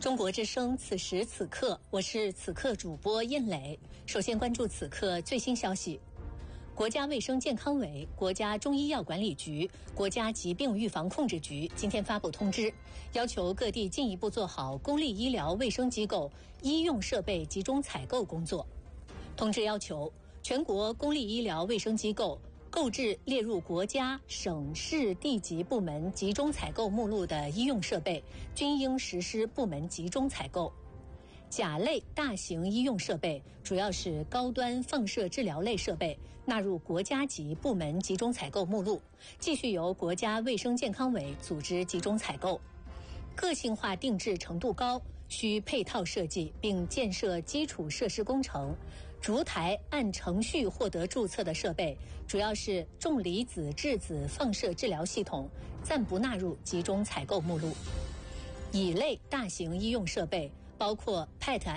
中国之声，此时此刻，我是此刻主播燕磊。首先关注此刻最新消息。国家卫生健康委、国家中医药管理局、国家疾病预防控制局今天发布通知，要求各地进一步做好公立医疗卫生机构医用设备集中采购工作。通知要求，全国公立医疗卫生机构购置列入国家、省市地级部门集中采购目录的医用设备，均应实施部门集中采购。甲类大型医用设备，主要是高端放射治疗类设备，纳入国家级部门集中采购目录，继续由国家卫生健康委组织集中采购。个性化定制程度高，需配套设计并建设基础设施工程。逐台按程序获得注册的设备，主要是重离子质子放射治疗系统，暂不纳入集中采购目录。乙类大型医用设备包括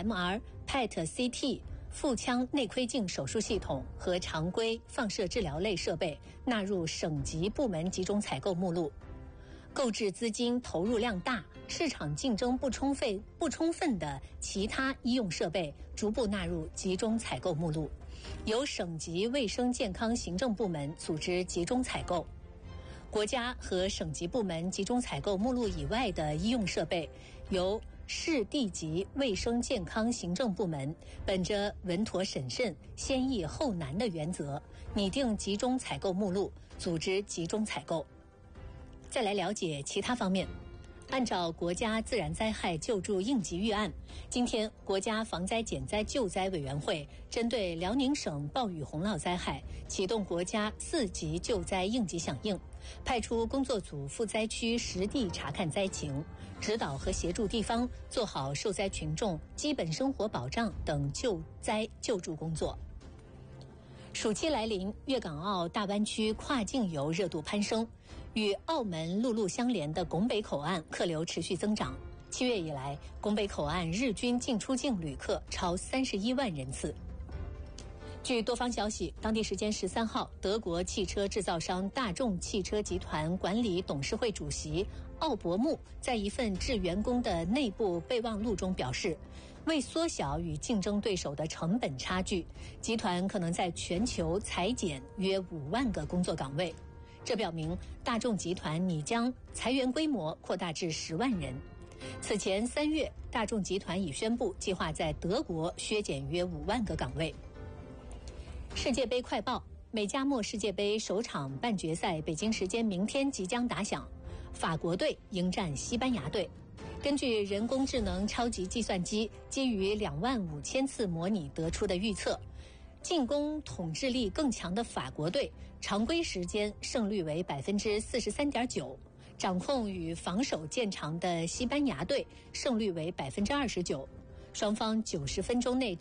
PET-MR、PET-CT、腹腔内窥镜手术系统和常规放射治疗类设备，纳入省级部门集中采购目录。购置资金投入量大、市场竞争不充分的其他医用设备，逐步纳入集中采购目录，由省级卫生健康行政部门组织集中采购。国家和省级部门集中采购目录以外的医用设备，由市地级卫生健康行政部门本着稳妥审慎、先易后难的原则，拟定集中采购目录，组织集中采购。再来了解其他方面。按照国家自然灾害救助应急预案，今天国家防灾减灾救灾委员会针对辽宁省暴雨洪涝灾害启动国家4级救灾应急响应，派出工作组赴灾区实地查看灾情，指导和协助地方做好受灾群众基本生活保障等救灾救助工作。暑期来临，粤港澳大湾区跨境游热度攀升，与澳门陆路相连的拱北口岸客流持续增长。7月以来，拱北口岸日均进出境旅客超31万人次。据多方消息，当地时间13号，德国汽车制造商大众汽车集团管理董事会主席奥伯穆在一份致员工的内部备忘录中表示，为缩小与竞争对手的成本差距，集团可能在全球裁减约5万个工作岗位。这表明大众集团拟将裁员规模扩大至10万人。此前3月，大众集团已宣布计划在德国削减约5万个岗位。世界杯快报：美加墨世界杯首场半决赛北京时间明天即将打响，法国队迎战西班牙队。根据人工智能超级计算机基于25000次模拟得出的预测，进攻统治力更强的法国队常规时间胜率为 43.9%， 掌控与防守见长的西班牙队胜率为 29%， 双方90分钟内